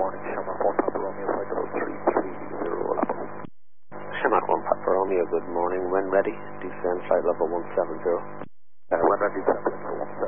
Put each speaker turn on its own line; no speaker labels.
morning, Shamrock 1 Papa Romeo, flight level 330 level.
Shamrock 1 Papa Romeo, good morning. When ready, descend flight level 170.
When ready, descend flight level 170.